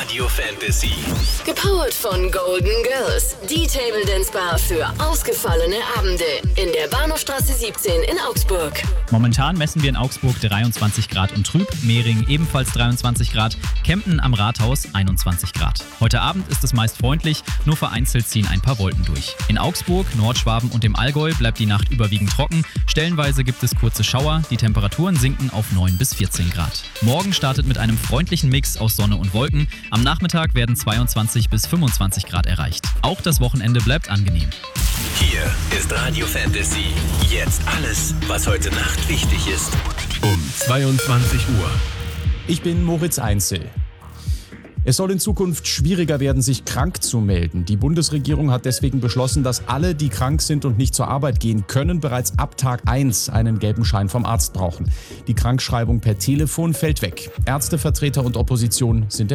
Radio Fantasy. Gepowert von Golden Girls. Die Table Dance Bar für ausgefallene Abende. In der Bahnhofstraße 17 in Augsburg. Momentan messen wir in Augsburg 23 Grad und trüb, Mehring ebenfalls 23 Grad, Kempten am Rathaus 21 Grad. Heute Abend ist es meist freundlich, nur vereinzelt ziehen ein paar Wolken durch. In Augsburg, Nordschwaben und dem Allgäu bleibt die Nacht überwiegend trocken, stellenweise gibt es kurze Schauer, die Temperaturen sinken auf 9 bis 14 Grad. Morgen startet mit einem freundlichen Mix aus Sonne und Wolken, am Nachmittag werden 22 bis 25 Grad erreicht. Auch das Wochenende bleibt angenehm. Hier ist Radio Fantasy. Jetzt alles, was heute Nacht wichtig ist. Um 22 Uhr. Ich bin Moritz Einzel. Es soll in Zukunft schwieriger werden, sich krank zu melden. Die Bundesregierung hat deswegen beschlossen, dass alle, die krank sind und nicht zur Arbeit gehen können, bereits ab Tag 1 einen gelben Schein vom Arzt brauchen. Die Krankschreibung per Telefon fällt weg. Ärztevertreter und Opposition sind